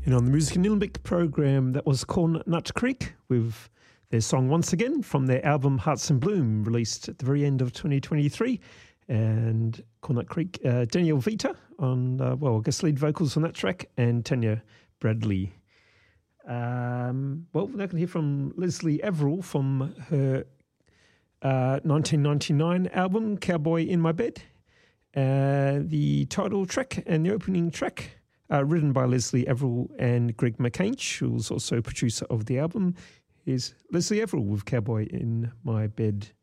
And on the Music and Nillumbik program, that was Cornut Creek with their song Once Again from their album Hearts in Bloom, released at the very end of 2023. And Cornut Creek, Danielle Vita on, I guess lead vocals on that track, and Tanya Bradley. We're going to hear from Leslie Averill from her 1999 album, Cowboy in My Bed. The title track and the opening track, written by Leslie Averill and Greg McCanch, who was also producer of the album, is Leslie Averill with Cowboy in My Bed.